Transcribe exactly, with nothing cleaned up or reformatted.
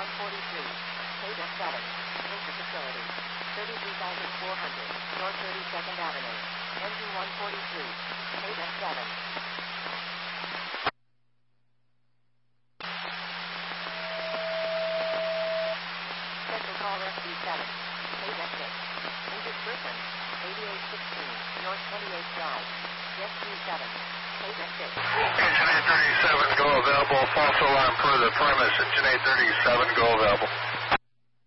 one forty-three. K S seven. Enter facility. thirty-three thousand four hundred. North thirty-second Avenue. Engine one forty-three. K S seven. Central call S D seven. K S six. Injured person. eighty-eight sixteen. North twenty-eighth Drive. S D seven. K S six. Engine eight thirty-seven, go available. False alarm per the premise. Engine eight thirty-seven, go available.